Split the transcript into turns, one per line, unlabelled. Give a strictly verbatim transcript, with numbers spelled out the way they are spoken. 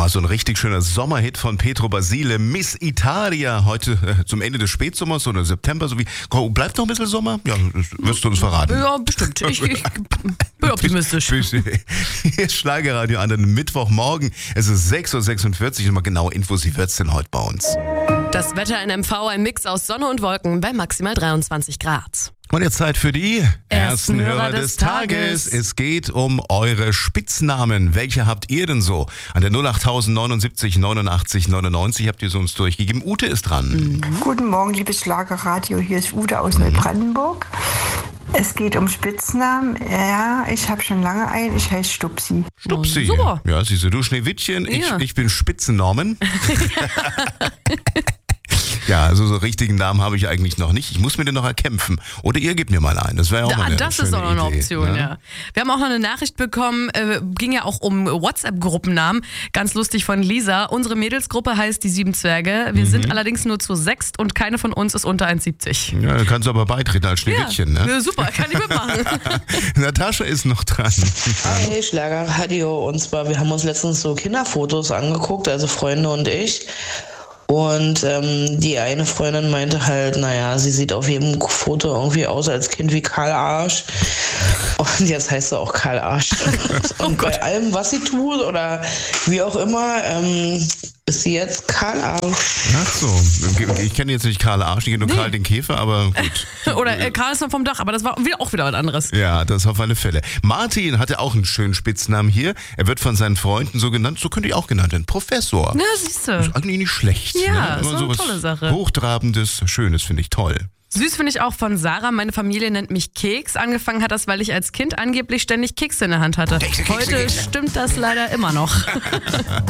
mal so ein richtig schöner Sommerhit von Pietro Basile, Miss Italia, heute äh, zum Ende des Spätsommers oder September, so wie, bleibt noch ein bisschen Sommer? Ja, das wirst du uns verraten.
Ja, bestimmt. Ich, ich bin optimistisch.
Hier ist Schlagerradio an einem Mittwochmorgen. Es ist sechs Uhr sechsundvierzig und mal genau Infos, wie wird's denn heute bei uns?
Das Wetter in M V, ein Mix aus Sonne und Wolken bei maximal dreiundzwanzig Grad.
Und jetzt Zeit für die
ersten Hörer des Tages.
Es geht um eure Spitznamen. Welche habt ihr denn so? An der null acht neunundsiebzig neunundachtzig neunundneunzig habt ihr sie uns durchgegeben. Ute ist dran.
Mhm. Guten Morgen, liebes Schlagerradio. Hier ist Ute aus mhm. Neubrandenburg. Es geht um Spitznamen. Ja, ich habe schon lange einen. Ich heiße Stupsi.
Stupsi.
Oh, super.
Ja, siehst du, du Schneewittchen. Ich,
Ja.
ich bin Spitzennorman. Ja, also so richtigen Namen habe ich eigentlich noch nicht. Ich muss mir den noch erkämpfen. Oder ihr gebt mir mal einen. Das wäre auch
Da,
mal eine
das
schöne
ist auch noch eine
Idee,
Option,
ne?
ja. Wir haben auch noch eine Nachricht bekommen, äh, ging ja auch um WhatsApp-Gruppennamen. Ganz lustig von Lisa. Unsere Mädelsgruppe heißt die Sieben Zwerge. Wir mhm. sind allerdings nur zu sechst und keine von uns ist unter eins Komma siebzig.
Ja, dann kannst du aber beitreten als Schneewittchen,
ja,
ne?
Ja, super, kann ich mitmachen.
Natascha ist noch dran.
Hey, Schlagerradio. Und zwar, wir haben uns letztens so Kinderfotos angeguckt, also Freunde und ich. Und ähm, die eine Freundin meinte halt, naja, sie sieht auf jedem Foto irgendwie aus als Kind wie Karl Arsch. Und jetzt heißt sie auch Karl Arsch. Und bei allem, was sie tut oder wie auch immer, ähm, ist sie jetzt Karl Arsch.
Ach so, ich kenne jetzt nicht Karl Arsch, ich kenne nur nee. Karl den Käfer, aber gut.
Oder äh, Karl ist noch vom Dach, aber das war wieder, auch wieder was anderes.
Ja, das auf alle Fälle. Martin hatte auch einen schönen Spitznamen hier. Er wird von seinen Freunden so genannt, so könnte ich auch genannt werden, Professor.
Ja, siehst du.
Ist eigentlich nicht schlecht.
Ja,
ne?
ist so eine tolle Sache.
Hochtrabendes, Schönes, finde ich toll.
Süß finde ich auch von Sarah. Meine Familie nennt mich Keks. Angefangen hat das, weil ich als Kind angeblich ständig Kekse in der Hand hatte.
Kekse, Kekse,
Heute
Kekse.
stimmt das leider immer noch.